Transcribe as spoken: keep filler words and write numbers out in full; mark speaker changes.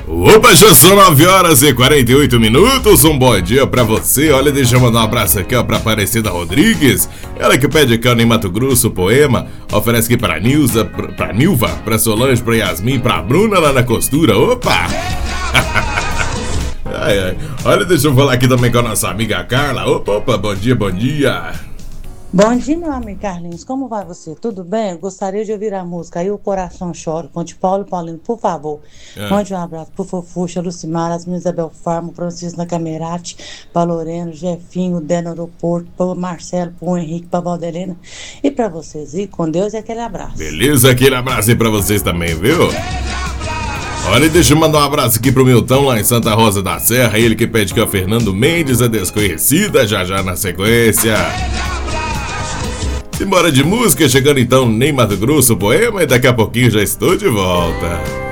Speaker 1: Opa, já são nove horas e quarenta e oito minutos, um bom dia pra você. Olha, deixa eu mandar um abraço aqui, ó, pra Aparecida Rodrigues. Ela que pede cana em Mato Grosso, poema. Oferece aqui pra Nilza, pra, pra Nilva, pra Solange, pra Yasmin, pra Bruna lá na costura. Opa! Ai, ai. Olha, deixa eu falar aqui também com a nossa amiga Carla. Opa, opa, bom dia, bom dia.
Speaker 2: Bom dia, meu amigo Carlinhos, como vai você? Tudo bem? Eu gostaria de ouvir a música Aí o Coração Chora, conte Paulo e Paulino, por favor.
Speaker 1: É.
Speaker 2: Mande um abraço pro Fofuxa, Lucimara, as meninas Isabel Farmo, Francisco na Camerati, pra Loreno, Jefinho, Dé no aeroporto, pro Marcelo, pro Henrique, pra Valdelena e pra vocês. E com Deus é aquele abraço.
Speaker 1: Beleza, aquele abraço aí pra vocês também, viu? Olha, deixa eu mandar um abraço aqui pro Milton lá em Santa Rosa da Serra. Ele que pede que é o Fernando Mendes, a desconhecida, já já na sequência. Simbora de música, chegando então nem Mato Grosso, poema, e daqui a pouquinho já estou de volta.